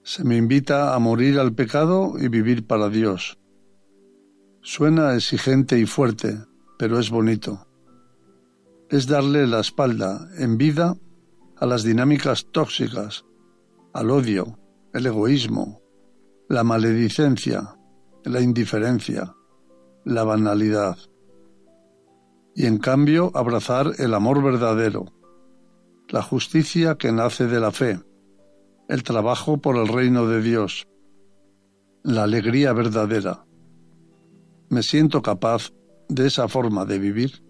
Se me invita a morir al pecado y vivir para Dios. Suena exigente y fuerte, pero es bonito. Es darle la espalda, en vida, a las dinámicas tóxicas, al odio, el egoísmo, la maledicencia, la indiferencia, la banalidad. Y en cambio abrazar el amor verdadero, la justicia que nace de la fe, el trabajo por el reino de Dios, la alegría verdadera. Me siento capaz de esa forma de vivir.